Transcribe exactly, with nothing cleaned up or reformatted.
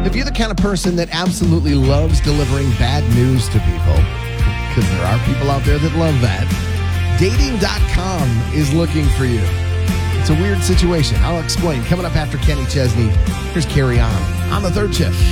If you're the kind of person that absolutely loves delivering bad news to people, because there are people out there that love that, dating dot com is looking for you. It's a weird situation. I'll explain. Coming up after Kenny Chesney, here's Carry On on the third shift.